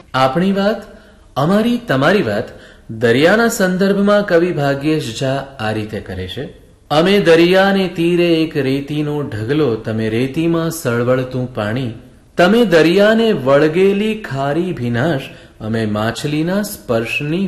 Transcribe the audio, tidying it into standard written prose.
આપણી વાત, અમારી તમારી વાત દરિયાના સંદર્ભમાં કવિ ભાગ્યેશ ઝા આ રીતે કરે છે. અમે દરિયાને તીરે એક રેતીનો ઢગલો, તમે રેતીમાં સળવળતું પાણી, તમે દરિયાને વળગેલી ખારી ભીનાશ, અમે માછલીના સ્પર્શની